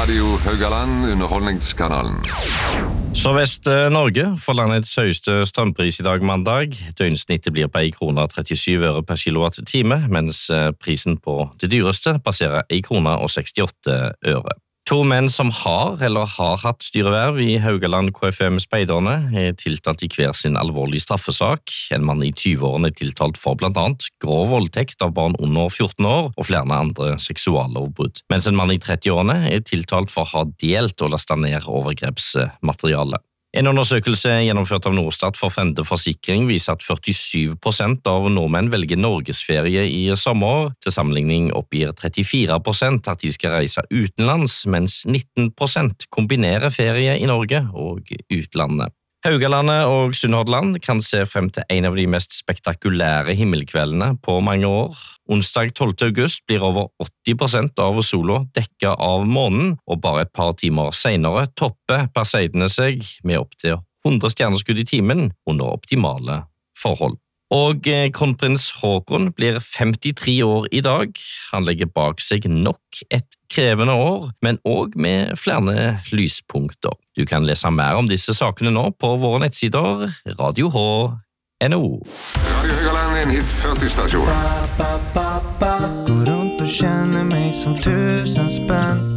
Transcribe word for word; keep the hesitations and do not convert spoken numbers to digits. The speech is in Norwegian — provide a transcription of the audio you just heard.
Radio Haugaland, underholdningskanalen. Sørvest-Norge får landets høyeste strømpris i dag mandag. Døgnsnittet blir på en krone trettisju øre per kilowatt-time, mens prisen på det dyreste passerer en krone og sekstiåtte øre. To menn som har eller har hatt styreverv i Haugaland K F M Speiderne er tiltalt i hver sin alvorlig straffesak. En mann i tyve-årene er tiltalt for blant annet grov voldtekt av barn under fjorten år og flere andre seksuallovbrudd, mens en mann i trettiårene er tiltalt for å ha delt og lastet ned overgrepsmateriale. En undersøkelse gjennomført av Norstat for Frende Forsikring viser at førtisju prosent av nordmenn velger norgesferie i sommer. Til sammenligning oppgir trettifire prosent at de skal reise utenlands, mens nitten prosent kombinerer ferie i Norge og utlandet. Haugalandet og Sunnhordland kan se frem til en av de mest spektakulære himmelkveldene på mange år. Onsdag tolvte august blir over åtti prosent av sola dekket av månen, og bare et par timer senere topper Perseidene seg med opp til hundre stjerneskudd i timen under optimale forhold. Og kronprins Haakon blir femtitre år i dag. Han legger bak seg nok et krevende år, men også med flere lyspunkter. Du kan lese mer om disse sakene nå på våre nettsider radio h punktum no. Radio Haugaland er en hit førti-stasjon. Går rundt og kjenner meg som tusen spenn.